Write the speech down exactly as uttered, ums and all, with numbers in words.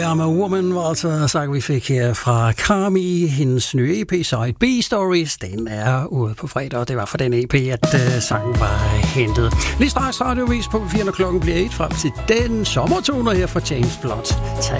I'm a Woman var altså sang, vi fik her fra Karmi. Hendes nye E P, Side B Stories, den er ude på fredag, og det var for den E P, at uh, sangen var hentet. Lige straks radiovis på fire, når klokken bliver et frem til den sommertoner her fra James Blunt.